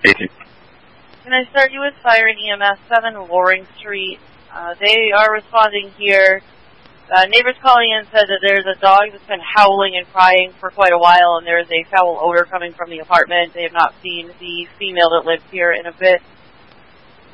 Can I start you with Fire and EMS 7 Loring Street? They are responding here. Neighbors calling in said that there's a dog that's been howling and crying for quite a while, and there is a foul odor coming from the apartment. They have not seen the female that lives here in a bit.